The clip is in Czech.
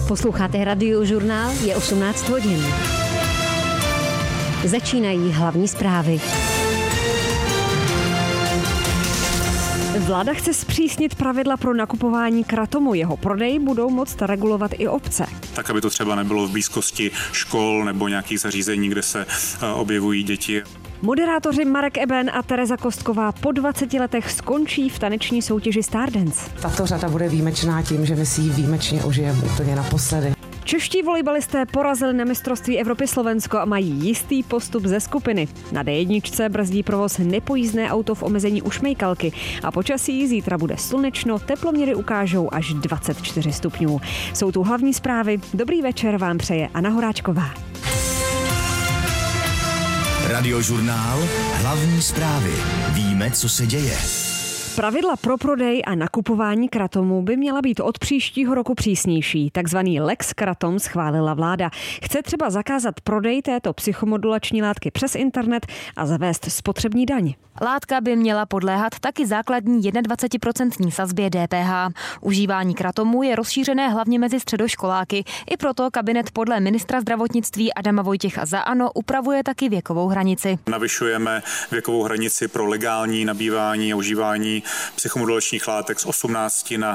Posloucháte Radiožurnál, je 18 hodin. Začínají hlavní zprávy. Vláda chce zpřísnit pravidla pro nakupování kratomu. Jeho prodej budou moct regulovat i obce. Tak, aby to třeba nebylo v blízkosti škol nebo nějakých zařízení, kde se objevují děti. Moderátoři Marek Eben a Tereza Kostková po 20 letech skončí v taneční soutěži Stardance. Tato řada bude výjimečná tím, že my si ji výjimečně užijeme úplně naposledy. Čeští volejbalisté porazili na mistrovství Evropy Slovensko a mají jistý postup ze skupiny. Na D1 brzdí provoz nepojízdné auto v omezení u Šmejkalky a počasí zítra bude slunečno, teploměry ukážou až 24 stupňů. Jsou tu hlavní zprávy. Dobrý večer vám přeje Anna Horáčková. Radiožurnál, hlavní zprávy. Víme, co se děje. Pravidla pro prodej a nakupování kratomu by měla být od příštího roku přísnější. Takzvaný Lex Kratom schválila vláda. Chce třeba zakázat prodej této psychomodulační látky přes internet a zavést spotřební daň. Látka by měla podléhat taky základní 21% sazbě DPH. Užívání kratomu je rozšířené hlavně mezi středoškoláky. I proto kabinet podle ministra zdravotnictví Adama Vojtěcha za ANO upravuje taky věkovou hranici. Navyšujeme věkovou hranici pro legální nabývání a užívání psychomodulačních látek z 18 na